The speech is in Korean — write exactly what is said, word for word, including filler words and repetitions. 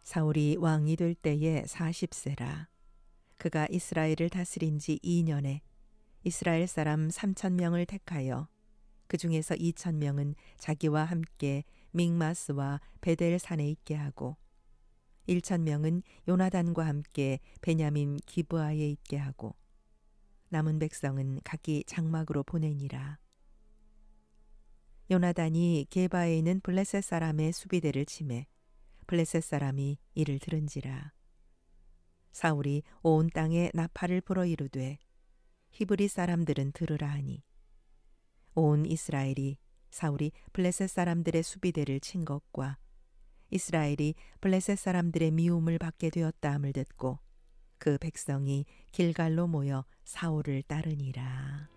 사울이 왕이 될 때에 사십 세라. 그가 이스라엘을 다스린 지 이 년에 이스라엘 사람 삼천 명을 택하여 그 중에서 이천 명은 자기와 함께 믹마스와 베델 산에 있게 하고 일천 명은 요나단과 함께 베냐민 기브아에 있게 하고 남은 백성은 각기 장막으로 보내니라. 요나단이 게바에 있는 블레셋 사람의 수비대를 치매 블레셋 사람이 이를 들은지라. 사울이 온 땅에 나팔을 불어 이르되 히브리 사람들은 들으라 하니 온 이스라엘이 사울이 블레셋 사람들의 수비대를 친 것과 이스라엘이 블레셋 사람들의 미움을 받게 되었다 함을 듣고 그 백성이 길갈로 모여 사울을 따르니라.